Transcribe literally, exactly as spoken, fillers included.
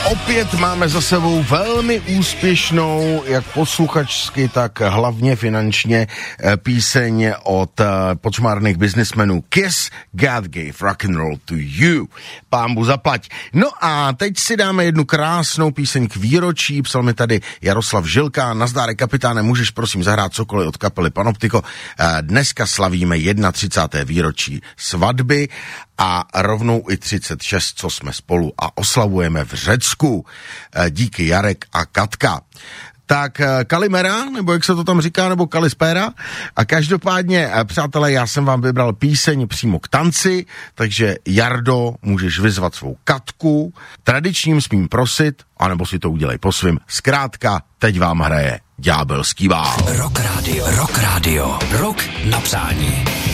Opět máme za sebou velmi úspěšnou, jak posluchačsky, tak hlavně finančně, píseň od počmárných biznismenů Kiss, God Gave Rock and Roll to You. Pánbu zaplať. No a teď si dáme jednu krásnou píseň k výročí. Psal mi tady Jaroslav Žilka. Nazdárek, kapitáne, můžeš prosím zahrát cokoliv od kapely Panoptiko. Dneska slavíme třicáté první výročí svatby a rovnou i třicet šest, co jsme spolu a oslavujeme v Řecku. Díky Jarek a Katka. Tak Kalimera, nebo jak se to tam říká, nebo Kalispera. A každopádně, přátelé, já jsem vám vybral píseň přímo k tanci, takže Jardo, můžeš vyzvat svou Katku, tradičním smím prosit, anebo si to udělej po svým. Zkrátka, teď vám hraje Ďábelský vál. Rock Radio, Rock Radio, Rock na přání.